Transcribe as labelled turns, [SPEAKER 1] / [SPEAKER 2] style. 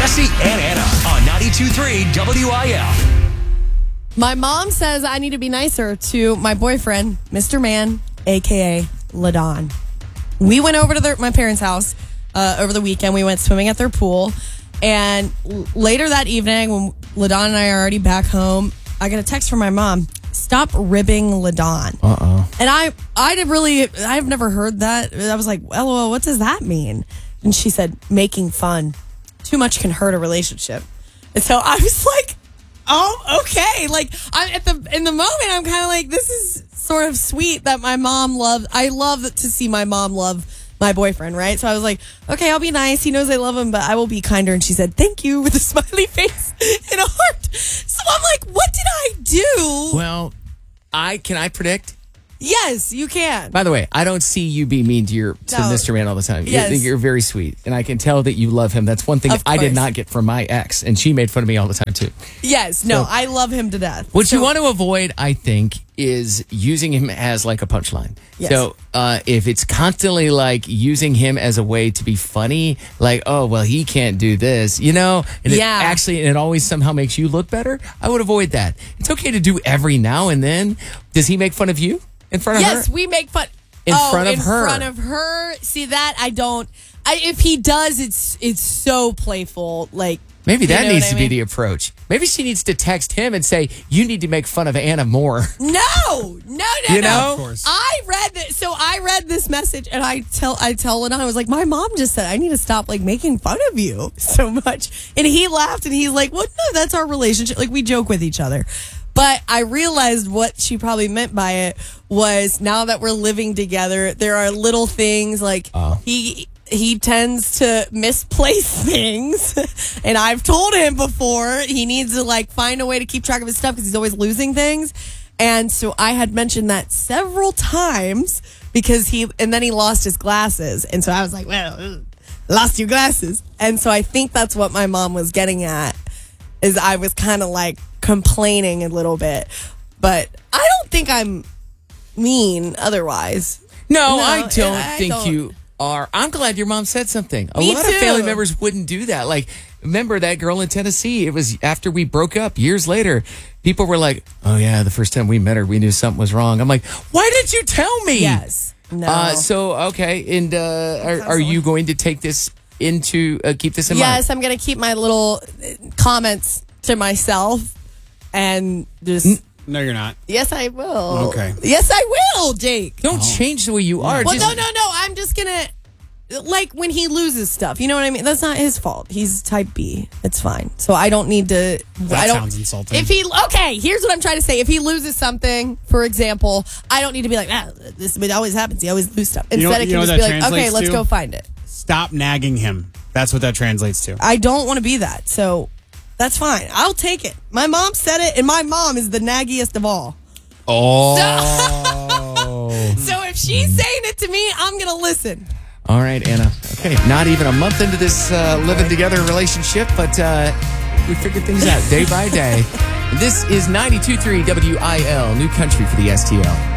[SPEAKER 1] Jesse and Anna on 92.3 WIL.
[SPEAKER 2] My mom says I need to be nicer to my boyfriend, Mr. Man, a.k.a. LaDon. We went over to my parents' house over the weekend. We went swimming at their pool. And later that evening, when LaDon and I are already back home, I get a text from my mom. Stop ribbing LaDon. And I've never heard that. I was like, LOL, what does that mean? And she said, making fun. Too much can hurt a relationship. And so I was like, oh, okay. Like, in the moment, I'm kind of like, this is sort of sweet that my mom loves. I love to see my mom love my boyfriend, right? So I was like, okay, I'll be nice. He knows I love him, but I will be kinder. And she said, thank you, with a smiley face and a heart. So I'm like, what did I do?
[SPEAKER 3] Well, can I predict?
[SPEAKER 2] Yes, you can.
[SPEAKER 3] By the way, I don't see you be mean to Mr. Man all the time.
[SPEAKER 2] Yes.
[SPEAKER 3] You're very sweet, and I can tell that you love him. That's one thing I did not get from my ex, and she made fun of me all the time, too.
[SPEAKER 2] Yes, no, I love him to death.
[SPEAKER 3] What you want to avoid, I think, is using him as like a punchline.
[SPEAKER 2] Yes.
[SPEAKER 3] So if it's constantly like using him as a way to be funny, like, oh, well, he can't do this, and it always somehow makes you look better, I would avoid that. It's okay to do every now and then. Does he make fun of you? In front of her?
[SPEAKER 2] Yes, we make fun.
[SPEAKER 3] In front of her.
[SPEAKER 2] In front of her. See, that I don't. If he does, it's so playful. Like,
[SPEAKER 3] maybe that needs to be the approach. Maybe she needs to text him and say, you need to make fun of Anna more.
[SPEAKER 2] No.
[SPEAKER 3] Of course.
[SPEAKER 2] I read this message and I tell LaDon, I was like, my mom just said I need to stop like making fun of you so much. And he laughed and he's like, well, no, that's our relationship. Like, we joke with each other. But I realized what she probably meant by it was, now that we're living together, there are little things like he tends to misplace things. And I've told him before he needs to like find a way to keep track of his stuff because he's always losing things. And so I had mentioned that several times because then he lost his glasses. And so I was like, well, lost your glasses. And so I think that's what my mom was getting at, is I was kind of like complaining a little bit, but I don't think I'm mean otherwise.
[SPEAKER 3] No, I don't think you are. I'm glad your mom said something. A lot of family members wouldn't do that. Like, remember that girl in Tennessee? It was after we broke up years later. People were like, oh yeah, the first time we met her, we knew something was wrong. I'm like, why didn't you tell me?
[SPEAKER 2] Yes. No.
[SPEAKER 3] Okay. And are you going to take this keep this in mind?
[SPEAKER 2] Yes, I'm going to keep my little comments to myself and just...
[SPEAKER 4] No, you're not.
[SPEAKER 2] Yes, I will.
[SPEAKER 4] Okay.
[SPEAKER 2] Yes, I will, Jake.
[SPEAKER 3] Don't change the way you are.
[SPEAKER 2] Well, no. I'm just going to... Like, when he loses stuff, you know what I mean? That's not his fault. He's type B. It's fine. So I don't need to...
[SPEAKER 4] Sounds insulting.
[SPEAKER 2] Okay, here's what I'm trying to say. If he loses something, for example, I don't need to be like, this always happens. He always loses stuff. Instead, I can just be like, okay, let's go find it.
[SPEAKER 4] Stop nagging him. That's what that translates to.
[SPEAKER 2] I don't want to be that. So... That's fine. I'll take it. My mom said it, and my mom is the naggiest of all.
[SPEAKER 3] Oh.
[SPEAKER 2] So if she's saying it to me, I'm going to listen.
[SPEAKER 3] All right, Anna. Okay, not even a month into this living together relationship, but we figured things out day by day. This is 92.3 WIL, New Country for the STL.